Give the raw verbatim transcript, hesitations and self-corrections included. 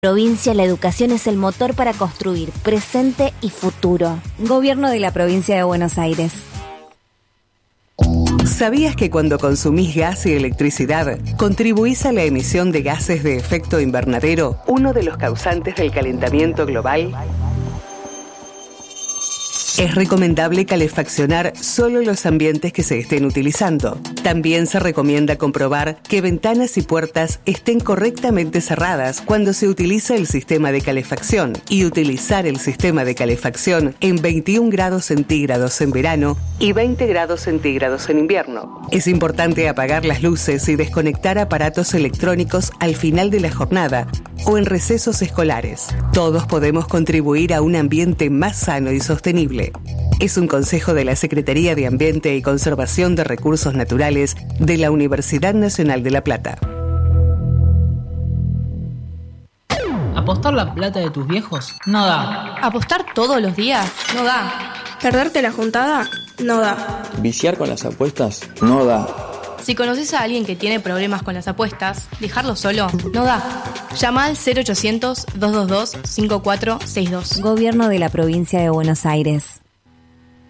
Provincia, la educación es el motor para construir presente y futuro. Gobierno de la Provincia de Buenos Aires. ¿Sabías que cuando consumís gas y electricidad, contribuís a la emisión de gases de efecto invernadero, uno de los causantes del calentamiento global? Es recomendable calefaccionar solo los ambientes que se estén utilizando. También se recomienda comprobar que ventanas y puertas estén correctamente cerradas cuando se utiliza el sistema de calefacción y utilizar el sistema de calefacción en veintiún grados centígrados en verano y veinte grados centígrados en invierno. Es importante apagar las luces y desconectar aparatos electrónicos al final de la jornada o en recesos escolares. Todos podemos contribuir a un ambiente más sano y sostenible. Es un consejo de la Secretaría de Ambiente y Conservación de Recursos Naturales de la Universidad Nacional de La Plata. ¿Apostar la plata de tus viejos? No da. ¿Apostar todos los días? No da. ¿Perderte la juntada? No da. ¿Viciar con las apuestas? No da. Si conoces a alguien que tiene problemas con las apuestas, dejarlo solo no da. Llama al cero ochocientos, dos dos dos, cinco cuatro seis dos. Gobierno de la Provincia de Buenos Aires.